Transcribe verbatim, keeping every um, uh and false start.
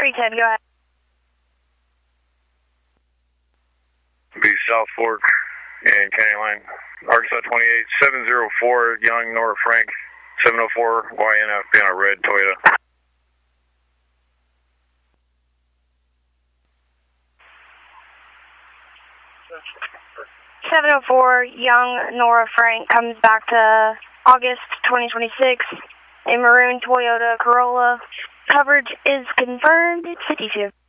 three ten, go ahead. Be South Fork and County Line. Arkansas twenty-eight, seven zero four, Young, Nora Frank, seven oh four, Y N F, in a red Toyota. seven oh four, Young, Nora Frank, comes back to August twenty twenty-six, a maroon Toyota Corolla. Coverage is confirmed, it's fifty-two.